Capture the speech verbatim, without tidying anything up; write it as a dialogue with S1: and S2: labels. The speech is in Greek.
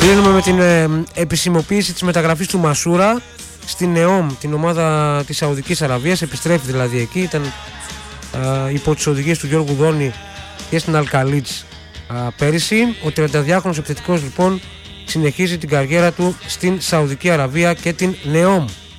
S1: Κλείνουμε με την ε, επισημοποίηση της μεταγραφής του Μασούρα στην ΝΕΟΜ, την ομάδα της Σαουδικής Αραβίας. Επιστρέφει δηλαδή εκεί, ήταν ε, υπό τις οδηγίες του Γιώργου Δόνη και στην Αλκαλίτς ε, πέρυσι. Ο τριανταδυάχρονος επιθετικός λοιπόν συνεχίζει την καριέρα του στην Σαουδική Αραβία και την ΝΕΟΜ.